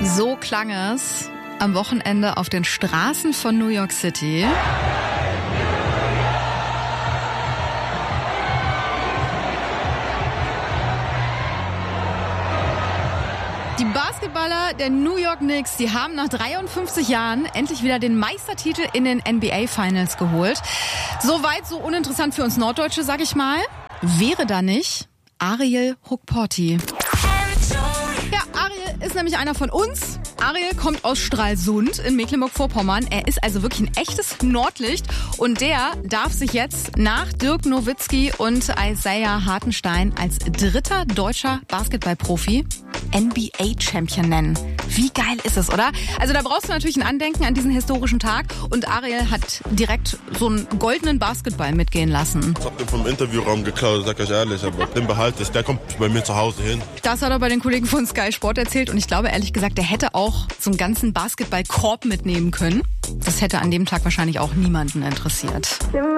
So klang es am Wochenende auf den Straßen von New York City. Die Basketballer der New York Knicks, die haben nach 53 Jahren endlich wieder den Meistertitel in den NBA Finals geholt. Soweit so uninteressant für uns Norddeutsche, sag ich mal. Wäre da nicht Ariel Hukporti. Ja, Ariel ist nämlich einer von uns. Ariel kommt aus Stralsund in Mecklenburg-Vorpommern. Er ist also wirklich ein echtes Nordlicht. Und der darf sich jetzt nach Dirk Nowitzki und Isaiah Hartenstein als dritter deutscher Basketballprofi NBA-Champion nennen. Wie geil ist es, oder? Also da brauchst du natürlich ein Andenken an diesen historischen Tag. Und Ariel hat direkt so einen goldenen Basketball mitgehen lassen. Ich hab den vom Interviewraum geklaut, sag ich euch ehrlich. Aber den behalte ich, der kommt bei mir zu Hause hin. Das hat er bei den Kollegen von Sky Sport erzählt. Und ich glaube ehrlich gesagt, der hätte auch so einen ganzen Basketballkorb mitnehmen können. Das hätte an dem Tag wahrscheinlich auch niemanden interessiert.